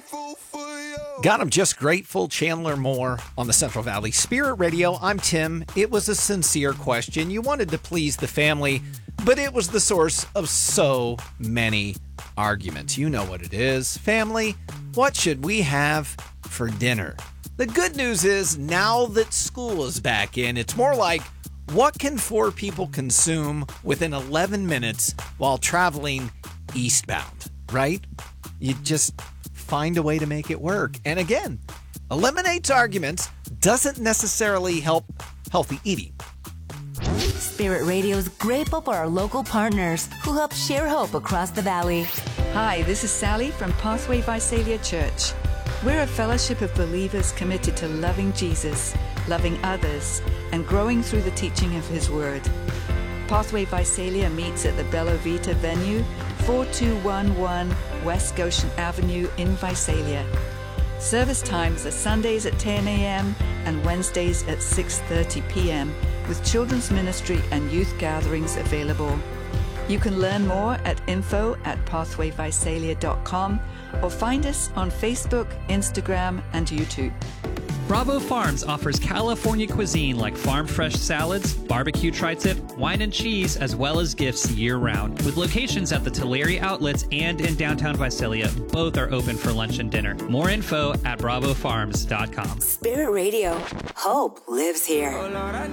God, I'm just grateful. Chandler Moore on the Central Valley Spirit Radio. I'm Tim. It was a sincere question. You wanted to please the family, but it was the source of so many arguments. You know what it is. Family, what should we have for dinner? The good news is now that school is back in, it's more like, what can four people consume within 11 minutes while traveling eastbound, right? You just find a way to make it work. And again, eliminates arguments, doesn't necessarily help healthy eating. Spirit Radio is grateful for our local partners who help share hope across the valley. Hi, this is Sally from Pathway Visalia Church. We're a fellowship of believers committed to loving Jesus, loving others, and growing through the teaching of His Word. Pathway Visalia meets at the Bella Vita venue, 4211 West Goshen Avenue in Visalia. Service times are Sundays at 10 a.m. and Wednesdays at 6:30 p.m. with children's ministry and youth gatherings available. You can learn more at info@pathwayvisalia.com or find us on Facebook, Instagram, and YouTube. Bravo Farms offers California cuisine like farm-fresh salads, barbecue tri-tip, wine and cheese, as well as gifts year-round. With locations at the Tulare outlets and in downtown Visalia, both are open for lunch and dinner. More info at bravofarms.com. Spirit Radio. Hope lives here.